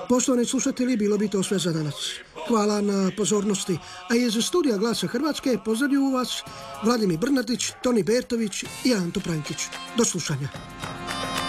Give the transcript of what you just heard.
Poštovani slušatelji, bilo bi to sve za danas. Hvala na pozornosti. A iz studija Glasa Hrvatske pozdravljuju vas Vladimir Brnadić, Toni Bertović i Anto Prankić. Do slušanja.